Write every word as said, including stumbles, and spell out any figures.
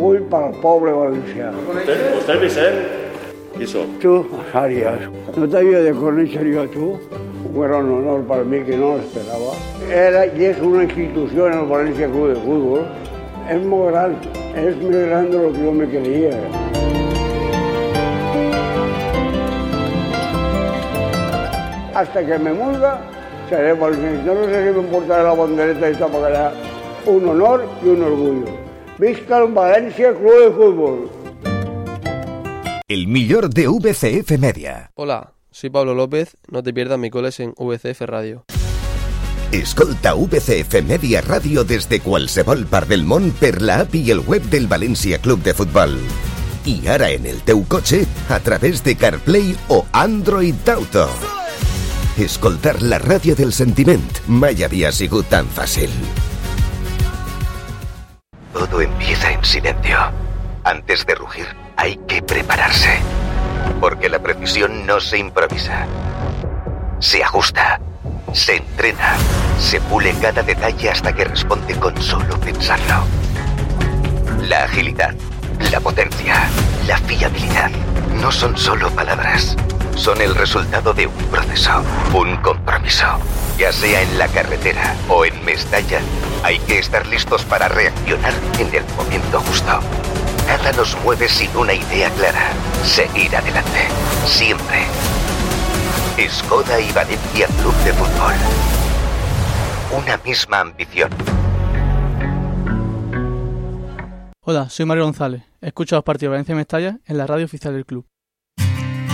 Vull pel poble valencià. Vostè, vostè Vicent? Qui sóc? Tu, Arias, no t'havia de conèixer jo a tu? Era un honor per mi que no l'esperava. Era i és una institució en el València Club de Fútbol. És molt gran, és més gran de lo que jo me creia. Hasta que me muda, seré valencià. No sé si me portaré la bandereta esta para allá. Un honor y un orgullo. Visca el València Club de Fútbol. El millor de V C F Media. Hola, soy Pablo López. No te pierdas mi coles en V C F Radio. Escolta V C F Media Ràdio des de qualsevol part del món per la app i el web del València Club de Futbol. I ara en el teu cotxe a través de CarPlay o Android Auto. Escoltar la ràdio del sentiment mai havia sigut tan fàcil. Todo empieza en silencio. Antes de rugir, hay que prepararse. Porque la precisión no se improvisa. Se ajusta, se entrena, se pule cada detalle hasta que responde con solo pensarlo. La agilidad, la potencia, la fiabilidad no son solo palabras. Son el resultado de un proceso, un compromiso. Ya sea en la carretera o en Mestalla, hay que estar listos para reaccionar en el momento justo. Nada nos mueve sin una idea clara. Seguir adelante. Siempre. Skoda y Valencia Club de Fútbol. Una misma ambición. Hola, soy Mario González. Escucho los partidos de Valencia y Mestalla en la radio oficial del club.